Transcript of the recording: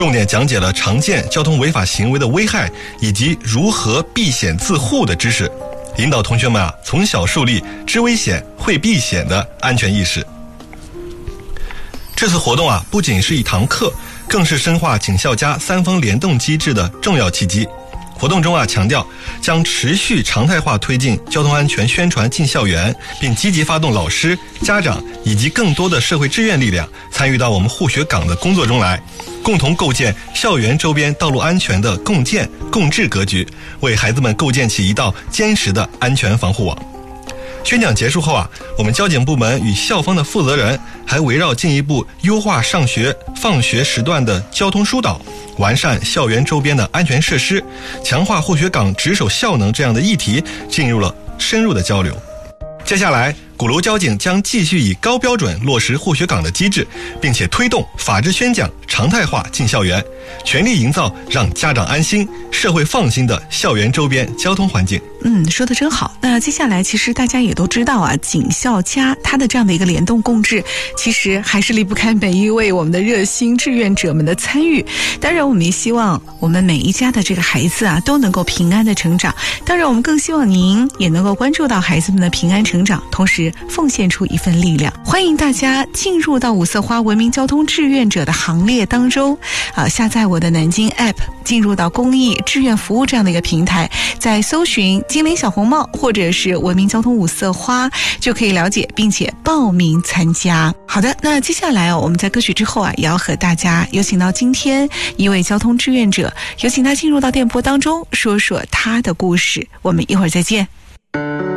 重点讲解了常见交通违法行为的危害以及如何避险自护的知识，引导同学们从小树立知危险会避险的安全意识。这次活动不仅是一堂课，更是深化警校家三方联动机制的重要契机。活动中强调将持续常态化推进交通安全宣传进校园，并积极发动老师、家长以及更多的社会志愿力量参与到我们护学岗的工作中来，共同构建校园周边道路安全的共建共治格局，为孩子们构建起一道坚实的安全防护网。宣讲结束后我们交警部门与校方的负责人还围绕进一步优化上学放学时段的交通疏导，完善校园周边的安全设施，强化护学岗值守效能这样的议题进入了深入的交流。接下来鼓楼交警将继续以高标准落实护学岗的机制，并且推动法制宣讲常态化进校园，全力营造让家长安心、社会放心的校园周边交通环境。 说得真好。那接下来其实大家也都知道警校家它的这样的一个联动共治，其实还是离不开每一位我们的热心志愿者们的参与。当然我们也希望我们每一家的这个孩子都能够平安的成长，当然我们更希望您也能够关注到孩子们的平安成长，同时奉献出一份力量。欢迎大家进入到五色花文明交通志愿者的行列当中下载我的南京 App， 进入到公益志愿服务这样的一个平台，在搜寻精灵小红帽或者是文明交通五色花，就可以了解并且报名参加。好的，那接下来我们在歌曲之后也要和大家有请到今天一位交通志愿者，有请他进入到电波当中说说他的故事。我们一会儿再见。